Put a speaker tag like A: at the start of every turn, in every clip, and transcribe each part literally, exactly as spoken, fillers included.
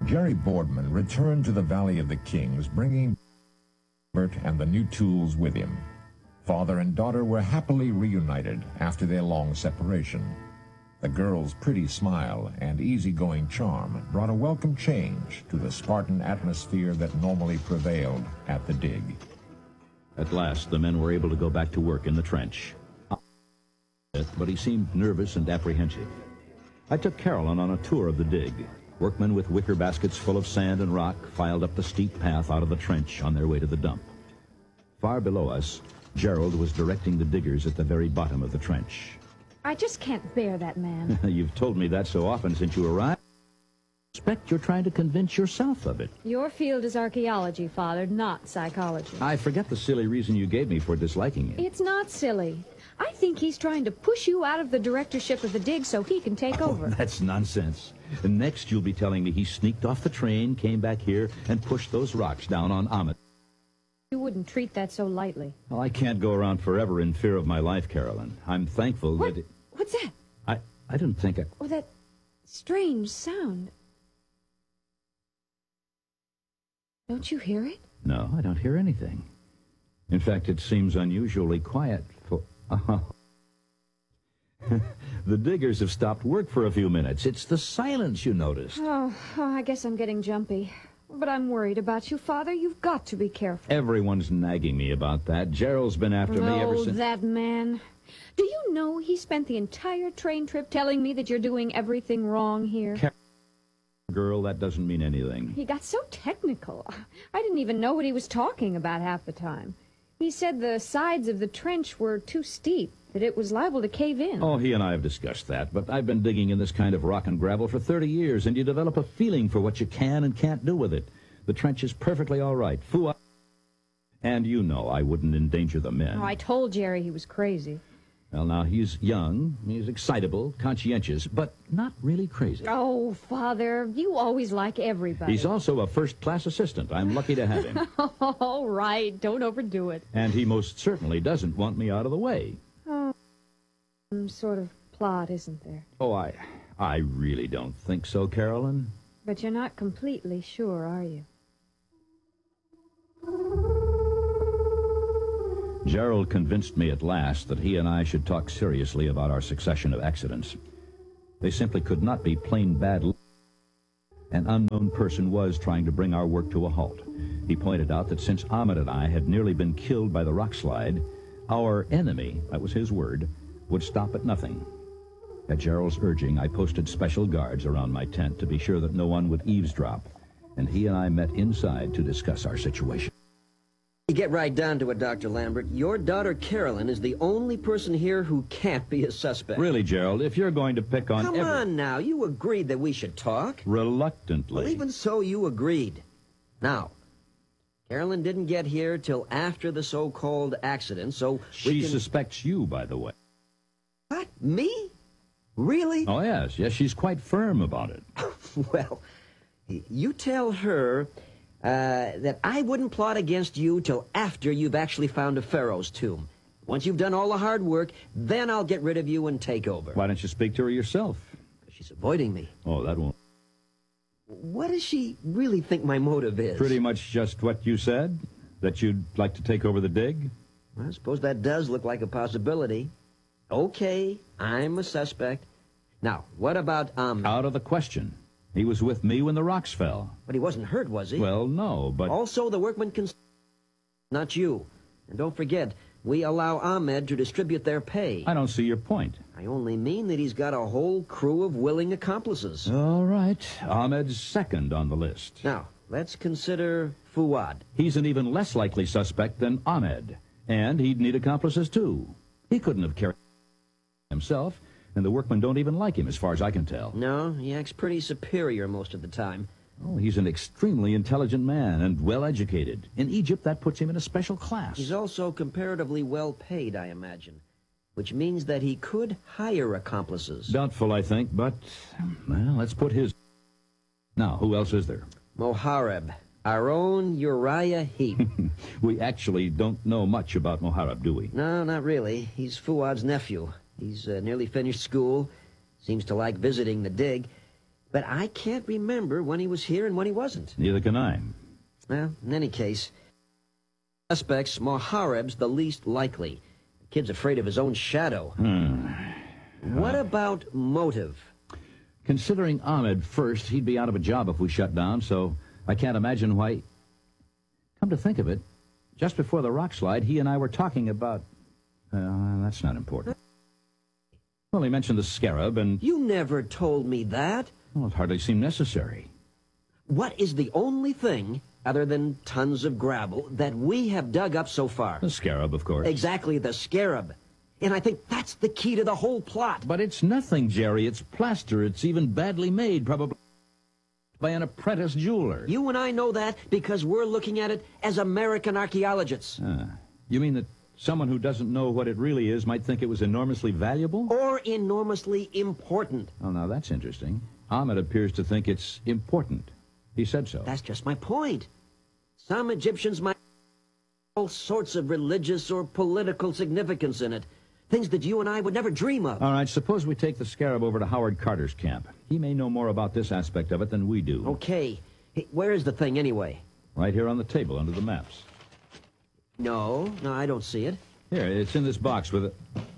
A: Jerry Boardman returned to the Valley of the Kings, bringing Bert and the new tools with him. Father and daughter were happily reunited after their long separation. The girl's pretty smile and easygoing charm brought a welcome change to the Spartan atmosphere that normally prevailed at the dig.
B: At last, the men were able to go back to work in the trench. But he seemed nervous and apprehensive. I took Carolyn on a tour of the dig. Workmen with wicker baskets full of sand and rock filed up the steep path out of the trench on their way to the dump. Far below us, Gerald was directing the diggers at the very bottom of the trench.
C: I just can't bear that man.
B: You've told me that so often since you arrived. I suspect you're trying to convince yourself of it.
C: Your field is archaeology, Father, not psychology.
B: I forget the silly reason you gave me for disliking it.
C: It's not silly. I think he's trying to push you out of the directorship of the dig so he can take
B: Oh,
C: over.
B: That's nonsense. And next you'll be telling me he sneaked off the train, came back here, and pushed those rocks down on Ahmed.
C: You wouldn't treat that so lightly.
B: Well, I can't go around forever in fear of my life, Carolyn. I'm thankful
C: What?
B: that... It,
C: What's that?
B: I, I didn't think I...
C: Oh, that strange sound. Don't you hear it?
B: No, I don't hear anything. In fact, it seems unusually quiet for... Uh, the diggers have stopped work for a few minutes. It's the silence you noticed.
C: Oh, oh, I guess I'm getting jumpy. But I'm worried about you, Father. You've got to be careful.
B: Everyone's nagging me about that. Gerald's been after me ever
C: Oh,
B: since...
C: that man. Do you know he spent the entire train trip telling me that you're doing everything wrong here?
B: Car- Girl, that doesn't mean anything.
C: He got so technical. I didn't even know what he was talking about half the time. He said the sides of the trench were too steep, that it was liable to cave in.
B: Oh, he and I have discussed that, but I've been digging in this kind of rock and gravel for thirty years, and you develop a feeling for what you can and can't do with it. The trench is perfectly all right. Foo, and you know I wouldn't endanger the men.
C: Oh, I told Jerry he was crazy.
B: Well, now, he's young, he's excitable, conscientious, but not really crazy.
C: Oh, Father, you always like everybody.
B: He's also a first-class assistant. I'm lucky to have him.
C: All right, don't overdo it.
B: And he most certainly doesn't want me out of the way.
C: Oh, some sort of plot, isn't there?
B: Oh, I, I really don't think so, Carolyn.
C: But you're not completely sure, are you?
B: Gerald convinced me at last that he and I should talk seriously about our succession of accidents. They simply could not be plain bad luck. An unknown person was trying to bring our work to a halt. He pointed out that since Ahmed and I had nearly been killed by the rock slide, our enemy, that was his word, would stop at nothing. At Gerald's urging, I posted special guards around my tent to be sure that no one would eavesdrop, and he and I met inside to discuss our situation.
D: You get right down to it, Doctor Lambert. Your daughter Carolyn is the only person here who can't be a suspect.
B: Really, Gerald, if you're going to pick on
D: Come
B: every...
D: on now, you agreed that we should talk.
B: Reluctantly.
D: Well, even so, you agreed. Now, Carolyn didn't get here till after the so-called accident, so
B: She
D: we can...
B: suspects you, by the way.
D: What? Me? Really?
B: Oh, yes. Yes, she's quite firm about it.
D: Well, you tell her uh, that I wouldn't plot against you till after you've actually found a pharaoh's tomb. Once you've done all the hard work, then I'll get rid of you and take over.
B: Why don't you speak to her yourself?
D: She's avoiding me.
B: Oh, that won't...
D: What does she really think my motive is?
B: Pretty much just what you said? That you'd like to take over the dig?
D: I suppose that does look like a possibility. Okay, I'm a suspect. Now, what about, um...
B: Out of the question. He was with me when the rocks fell.
D: But he wasn't hurt, was he?
B: Well, no, but...
D: Also, the workmen can... Not you. And don't forget, we allow Ahmed to distribute their pay.
B: I don't see your point.
D: I only mean that he's got a whole crew of willing accomplices.
B: All right. Ahmed's second on the list.
D: Now, let's consider Fuad.
B: He's an even less likely suspect than Ahmed. And he'd need accomplices, too. He couldn't have carried himself, and the workmen don't even like him, as far as I can tell.
D: No, he acts pretty superior most of the time.
B: Oh, he's an extremely intelligent man and well-educated. In Egypt, that puts him in a special class.
D: He's also comparatively well paid, I imagine, which means that he could hire accomplices.
B: Doubtful, I think, but, well, let's put his... Now, who else is there?
D: Mohareb, our own Uriah Heep.
B: We actually don't know much about Mohareb, do we?
D: No, not really. He's Fuad's nephew. He's uh, nearly finished school, seems to like visiting the dig. but I can't remember when he was here and when he wasn't.
B: Neither can I.
D: Well, in any case, suspects, Mohareb's the least likely. The kid's afraid of his own shadow.
B: Hmm.
D: What about motive?
B: Considering Ahmed first, he'd be out of a job if we shut down, so I can't imagine why... Come to think of it, just before the rock slide, he and I were talking about... Uh, that's not important. Well, he mentioned the scarab, and...
D: You never told me that.
B: Well, it hardly seemed necessary.
D: What is the only thing, other than tons of gravel, that we have dug up so far?
B: The scarab, of course.
D: Exactly, the scarab. And I think that's the key to the whole plot.
B: But it's nothing, Jerry. It's plaster. It's even badly made, probably by an apprentice jeweler.
D: You and I know that because we're looking at it as American archaeologists.
B: Ah, you mean that someone who doesn't know what it really is might think it was enormously valuable?
D: Or enormously important.
B: Oh, now that's interesting. Ahmed appears to think it's important. He said so.
D: That's just my point. Some Egyptians might have all sorts of religious or political significance in it. Things that you and I would never dream of.
B: All right, suppose we take the scarab over to Howard Carter's camp. He may know more about this aspect of it than we do.
D: Okay. Hey, where is the thing anyway?
B: Right here on the table under the maps.
D: No, no, I don't see it.
B: Here, it's in this box with it.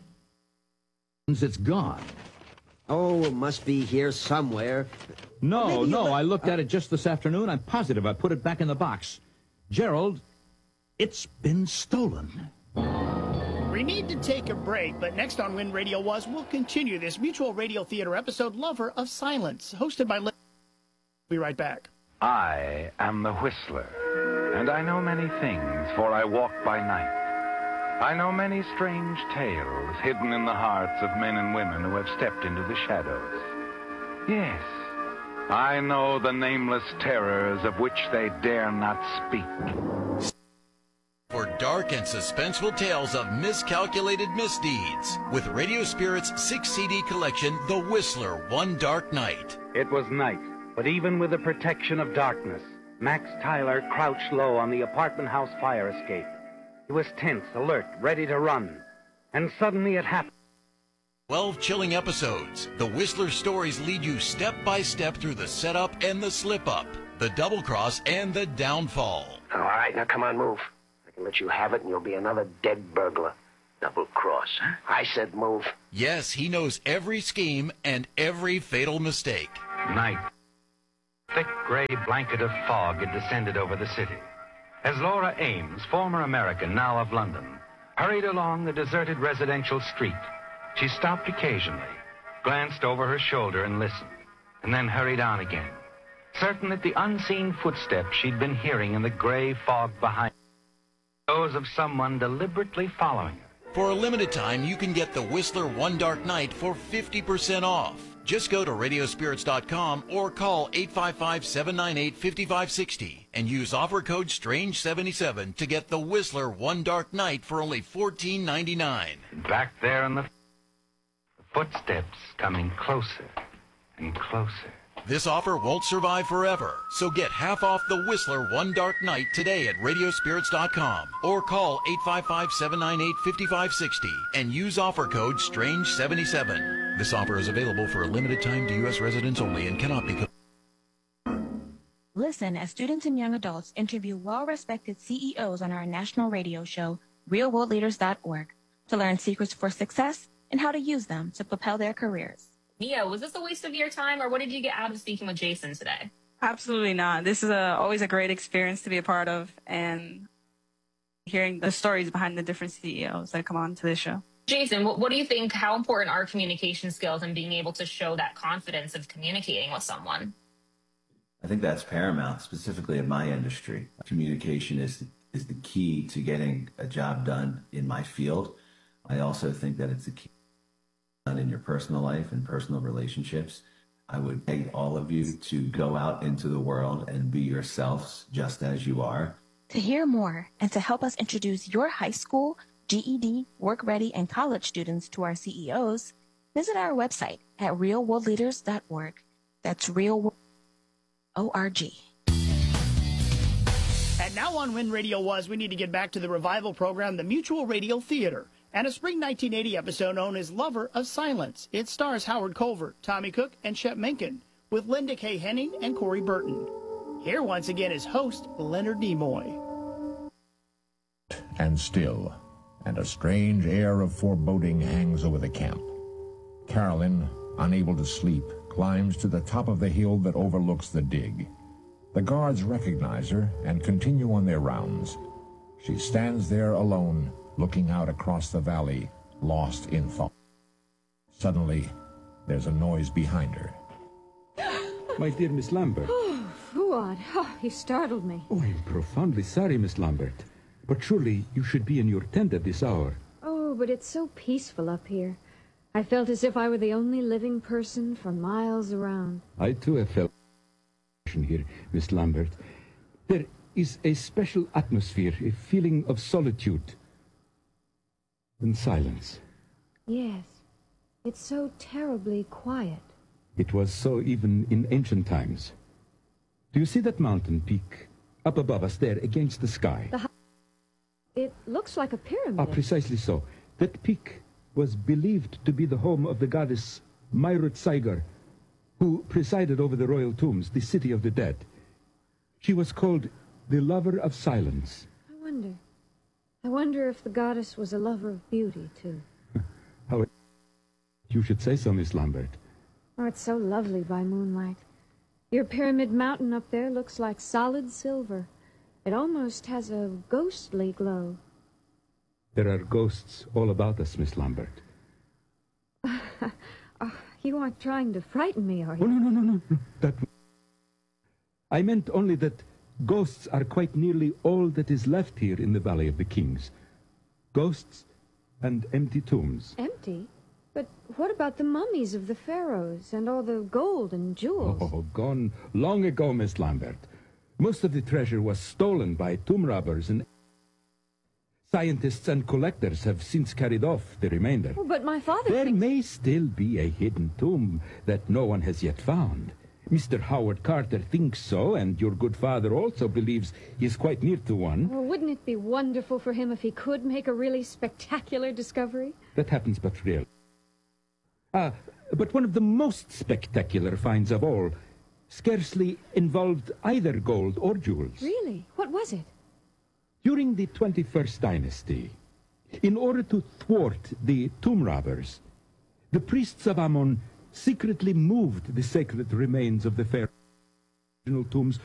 B: It's gone.
D: Oh, it must be here somewhere.
B: No,
D: Maybe
B: no,
D: you-
B: I looked at it just this afternoon. I'm positive I put it back in the box. Gerald, it's been stolen.
E: We need to take a break, but next on Wind Radio Was, we'll continue this Mutual Radio Theater episode, Lover of Silence, hosted by... We'll be right back.
F: I am the Whistler, and I know many things, for I walk by night. I know many strange tales hidden in the hearts of men and women who have stepped into the shadows. Yes, I know the nameless terrors of which they dare not speak.
G: For dark and suspenseful tales of miscalculated misdeeds, with Radio Spirit's six C D collection, The Whistler, One Dark Night.
F: It was night, but even with the protection of darkness, Max Tyler crouched low on the apartment house fire escape. He was tense, alert, ready to run. And suddenly it happened.
G: Twelve chilling episodes. The Whistler stories lead you step by step through the setup and the slip-up, the double cross and the downfall.
H: All right, now come on, move. I can let you have it and you'll be another dead burglar. Double cross, huh? I said move.
G: Yes, he knows every scheme and every fatal mistake.
F: Night. Thick gray blanket of fog had descended over the city. As Laura Ames, former American, now of London, hurried along the deserted residential street, she stopped occasionally, glanced over her shoulder and listened, and then hurried on again, certain that the unseen footsteps she'd been hearing in the gray fog behind her, those of someone deliberately following her.
G: For a limited time, you can get The Whistler One Dark Night for fifty percent off. Just go to radio spirits dot com or call eight five five, seven nine eight, five five six zero and use offer code strange seventy-seven to get The Whistler One Dark Night for only fourteen ninety-nine.
F: Back there in the, the footsteps coming closer and closer.
G: This offer won't survive forever, so get half off The Whistler One Dark Night today at radio spirits dot com or call eight five five, seven nine eight, five five six zero and use offer code strange seventy-seven. This offer is available for a limited time to U S residents only and cannot be...
I: Listen as students and young adults interview well-respected C E Os on our national radio show, real world leaders dot org, to learn secrets for success and how to use them to propel their careers.
J: Mia, was this a waste of your time, or what did you get out of speaking with Jason today?
K: Absolutely not. This is a, always a great experience to be a part of, and hearing the stories behind the different C E Os that come on to this show.
J: Jason, what, what do you think, how important are communication skills and being able to show that confidence of communicating with someone?
L: I think that's paramount, specifically in my industry. Communication is is the key to getting a job done in my field. I also think that it's a key done in your personal life and personal relationships. I would beg all of you to go out into the world and be yourselves just as you are.
I: To hear more and to help us introduce your high school, G E D, work-ready, and college students to our C E Os, visit our website at real world leaders dot org. That's real world O R G.
E: And now on Wind Radio Was, we need to get back to the revival program, the Mutual Radio Theater, and a spring nineteen eighty episode known as Lover of Silence. It stars Howard Culver, Tommy Cook, and Shep Menken, with Linda K. Henning and Corey Burton. Here once again is host Leonard Nimoy.
A: And still, and a strange air of foreboding hangs over the camp. Carolyn, unable to sleep, climbs to the top of the hill that overlooks the dig. The guards recognize her and continue on their rounds. She stands there alone, looking out across the valley, lost in thought. Suddenly, there's a noise behind her.
M: My dear Miss Lambert.
C: Oh, Fuad, oh, you startled me.
M: Oh, I'm profoundly sorry, Miss Lambert. But surely you should be in your tent at this hour.
C: Oh, but it's so peaceful up here. I felt as if I were the only living person for miles around.
M: I too have felt here, Miss Lambert. There is a special atmosphere, a feeling of solitude and silence.
C: Yes, it's so terribly quiet.
M: It was so even in ancient times. Do you see that mountain peak up above us there against the sky?
C: The It looks like a pyramid.
M: Ah, precisely so. That peak was believed to be the home of the goddess Mayrut Saigar, who presided over the royal tombs, the city of the dead. She was called the lover of silence.
C: I wonder. I wonder if the goddess was a lover of beauty, too.
M: How it... You should say so, Miss Lambert.
C: Oh, it's so lovely by moonlight. Your pyramid mountain up there looks like solid silver. It almost has a ghostly glow.
M: There are ghosts all about us, Miss Lambert.
C: Oh, you aren't trying to frighten me, are you?
M: Oh, no, no, no, no, no. That... I meant only that ghosts are quite nearly all that is left here in the Valley of the Kings. Ghosts and empty tombs.
C: Empty? But what about the mummies of the pharaohs and all the gold and jewels?
M: Oh, gone long ago, Miss Lambert. Most of the treasure was stolen by tomb robbers, and scientists and collectors have since carried off the remainder.
C: Oh, but my father
M: There
C: thinks...
M: may still be a hidden tomb that no one has yet found. Mister Howard Carter thinks so, and your good father also believes he is quite near to one.
C: Well, wouldn't it be wonderful for him if he could make a really spectacular discovery?
M: That happens but rarely. Ah, but one of the most spectacular finds of all scarcely involved either gold or jewels.
C: Really? What was it?
M: During the twenty-first dynasty, in order to thwart the tomb robbers, the priests of Ammon secretly moved the sacred remains of the pharaoh's original tombs